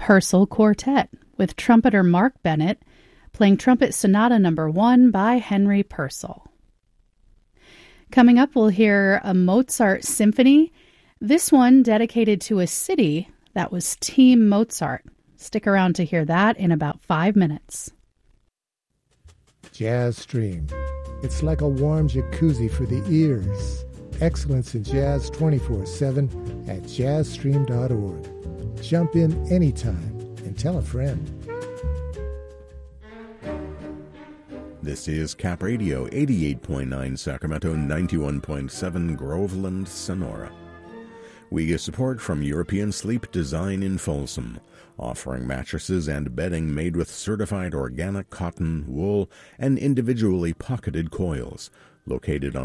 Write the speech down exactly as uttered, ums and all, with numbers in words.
Purcell Quartet with trumpeter Mark Bennett playing Trumpet Sonata Number One by Henry Purcell. Coming up, we'll hear a Mozart symphony, this one dedicated to a city that was Team Mozart. Stick around to hear that in about five minutes. Jazz Stream. It's like a warm jacuzzi for the ears. Excellence in jazz twenty-four seven at jazz stream dot org. Jump in anytime and tell a friend. This is Cap Radio, eighty-eight point nine Sacramento, ninety-one point seven Groveland, Sonora. We get support from European Sleep Design in Folsom, offering mattresses and bedding made with certified organic cotton, wool, and individually pocketed coils, located on